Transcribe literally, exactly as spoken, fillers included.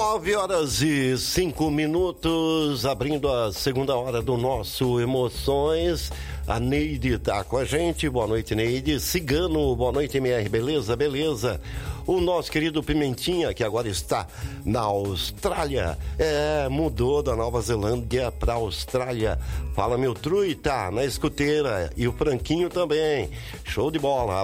Nove horas e cinco minutos, abrindo a segunda hora do nosso Emoções. A Neide tá com a gente. Boa noite, Neide. Cigano, boa noite, M R. Beleza? Beleza. O nosso querido Pimentinha, que agora está na Austrália. É, mudou da Nova Zelândia para Austrália. Fala, meu trui, tá na escuteira. E o Franquinho também. Show de bola.